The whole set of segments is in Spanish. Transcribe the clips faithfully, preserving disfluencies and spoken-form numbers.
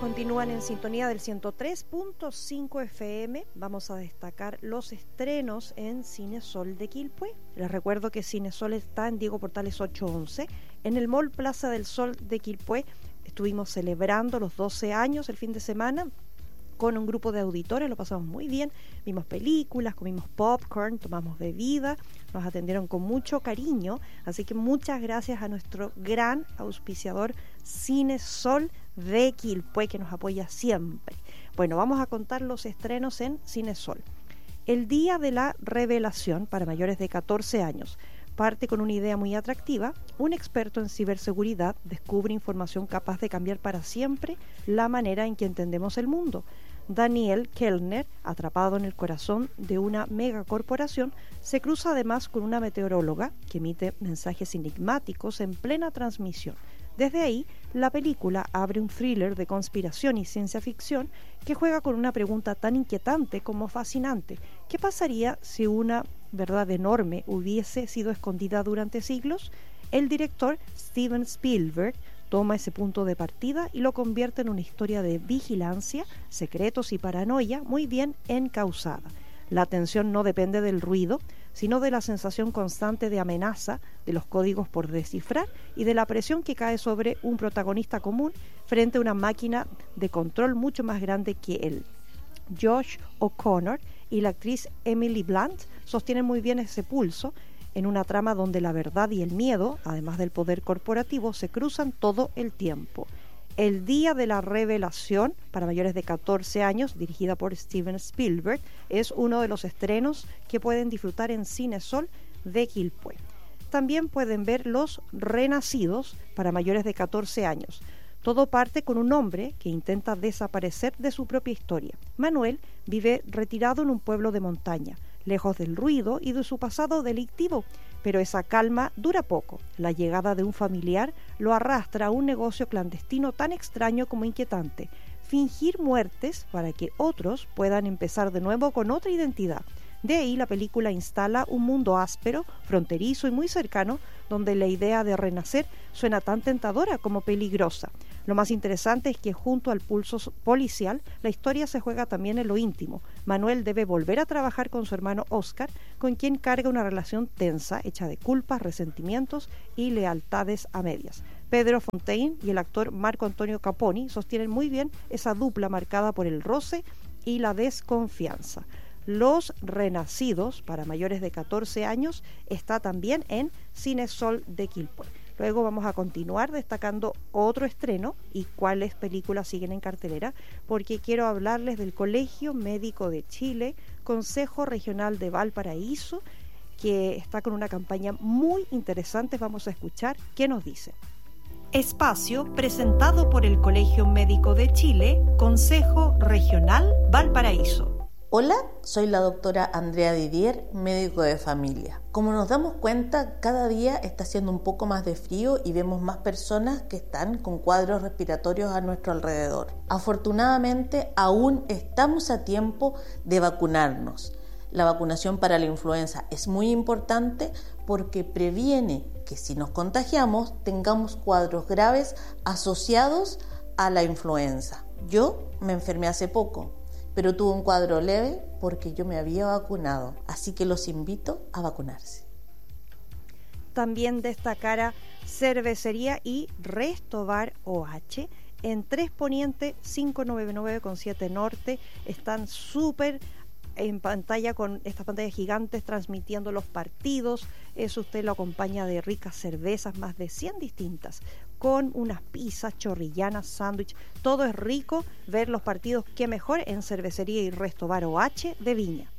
Continúan en sintonía del ciento tres punto cinco F M. Vamos a destacar los estrenos en Cinesol de Quilpué. Les recuerdo que Cinesol está en Diego Portales ochocientos once. En el Mall Plaza del Sol de Quilpué estuvimos celebrando los doce años el fin de semana con un grupo de auditores, lo pasamos muy bien, vimos películas, comimos popcorn, tomamos bebida, nos atendieron con mucho cariño, así que muchas gracias a nuestro gran auspiciador Cinesol de Quilpué, que nos apoya siempre. Bueno, vamos a contar los estrenos en Cinesol. El Día de la Revelación para mayores de catorce años. Parte con una idea muy atractiva. Un experto en ciberseguridad descubre información capaz de cambiar para siempre la manera en que entendemos el mundo. Daniel Kellner, atrapado en el corazón de una megacorporación, se cruza además con una meteoróloga que emite mensajes enigmáticos en plena transmisión. Desde ahí, la película abre un thriller de conspiración y ciencia ficción que juega con una pregunta tan inquietante como fascinante. ¿Qué pasaría si una verdad enorme hubiese sido escondida durante siglos? El director Steven Spielberg toma ese punto de partida y lo convierte en una historia de vigilancia, secretos y paranoia muy bien encauzada. La atención no depende del ruido, sino de la sensación constante de amenaza, de los códigos por descifrar y de la presión que cae sobre un protagonista común frente a una máquina de control mucho más grande que él. Josh O'Connor y la actriz Emily Blunt sostienen muy bien ese pulso en una trama donde la verdad y el miedo, además del poder corporativo, se cruzan todo el tiempo. El Día de la Revelación para mayores de catorce años, dirigida por Steven Spielberg, es uno de los estrenos que pueden disfrutar en Cinesol de Quilpué. También pueden ver Los Renacidos para mayores de catorce años. Todo parte con un hombre que intenta desaparecer de su propia historia. Manuel vive retirado en un pueblo de montaña, lejos del ruido y de su pasado delictivo, pero esa calma dura poco. La llegada de un familiar lo arrastra a un negocio clandestino tan extraño como inquietante: fingir muertes para que otros puedan empezar de nuevo con otra identidad. De ahí la película instala un mundo áspero, fronterizo y muy cercano, donde la idea de renacer suena tan tentadora como peligrosa. Lo más interesante es que junto al pulso policial, la historia se juega también en lo íntimo. Manuel debe volver a trabajar con su hermano Oscar, con quien carga una relación tensa, hecha de culpas, resentimientos y lealtades a medias. Pedro Fontaine y el actor Marco Antonio Caponi sostienen muy bien esa dupla marcada por el roce y la desconfianza. Los Renacidos para mayores de catorce años está también en Cinesol de Quilpué. Luego vamos a continuar destacando otro estreno y cuáles películas siguen en cartelera, porque quiero hablarles del Colegio Médico de Chile, Consejo Regional de Valparaíso, que está con una campaña muy interesante. Vamos a escuchar qué nos dice. Espacio presentado por el Colegio Médico de Chile, Consejo Regional Valparaíso. Hola, soy la doctora Andrea Didier, médico de familia. Como nos damos cuenta, cada día está haciendo un poco más de frío y vemos más personas que están con cuadros respiratorios a nuestro alrededor. Afortunadamente, aún estamos a tiempo de vacunarnos. La vacunación para la influenza es muy importante porque previene que si nos contagiamos tengamos cuadros graves asociados a la influenza. Yo me enfermé hace poco, pero tuve un cuadro leve porque yo me había vacunado, así que los invito a vacunarse. También destacará Cervecería y Resto Bar O H en tres Poniente quinientos noventa y nueve con siete Norte. Están súper en pantalla con estas pantallas gigantes transmitiendo los partidos. Eso usted lo acompaña de ricas cervezas, más de cien distintas, con unas pizzas, chorrillanas, sándwich. Todo es rico. Ver los partidos, qué mejor, en Cervecería y Resto Bar O H de Viña.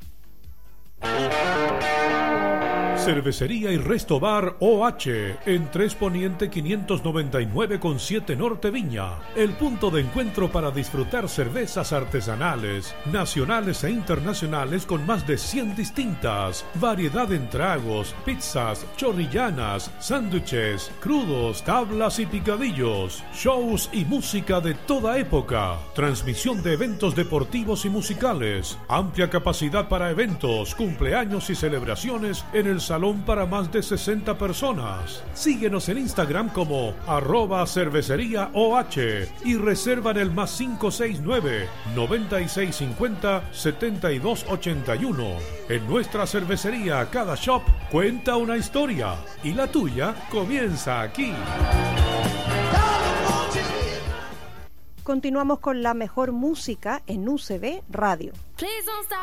Cervecería y Resto Bar O H en tres Poniente quinientos noventa y nueve con siete Norte Viña. El punto de encuentro para disfrutar cervezas artesanales, nacionales e internacionales con más de cien distintas. Variedad en tragos, pizzas, chorrillanas, sándwiches, crudos, tablas y picadillos. Shows y música de toda época. Transmisión de eventos deportivos y musicales. Amplia capacidad para eventos, cumpleaños y celebraciones en el salón para más de sesenta personas. Síguenos en Instagram como arroba cervecería OH y reserva en el más cinco seis nueve, noventa y seis cincuenta, setenta y dos ochenta y uno. En nuestra cervecería cada shop cuenta una historia y la tuya comienza aquí. Continuamos con la mejor música en U C B Radio.